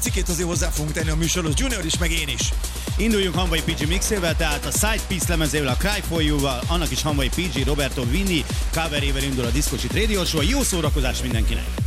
picikét azért hozzá fogunk tenni a műsorhoz, Junior is, meg én is. Induljunk Hanvai PG mixével, tehát a Side Piece lemezével, a Cry For You-val, annak is Hanvai PG, Roberto Vinni coverével indul a Disco Shit Radio Show. Jó szórakozás mindenkinek!